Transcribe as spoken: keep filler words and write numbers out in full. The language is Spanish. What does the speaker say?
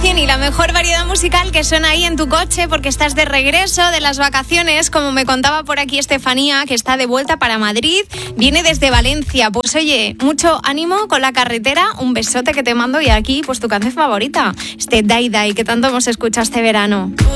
cien y la mejor variedad musical que suena ahí en tu coche porque estás de regreso de las vacaciones, como me contaba por aquí Estefanía, que está de vuelta para Madrid, viene desde Valencia. Pues oye, mucho ánimo con la carretera, un besote que te mando y aquí pues tu canción favorita, este Dai Dai que tanto hemos escuchado este verano.